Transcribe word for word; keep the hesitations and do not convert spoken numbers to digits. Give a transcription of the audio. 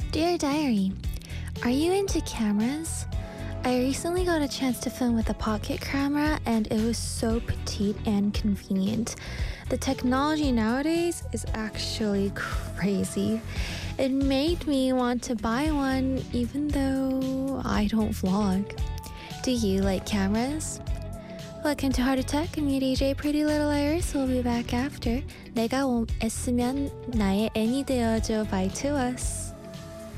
Dear Diary, are you into cameras? I recently got a chance to film with a pocket camera and it was so petite and convenient. The technology nowadays is actually crazy. It made me want to buy one even though I don't vlog. Do you like cameras? Welcome to Heart Attack. I'm your D J Pretty Little Iris. We'll be back after. 내가 오- 애쓰면 나의 애니 되어줘 by To Us.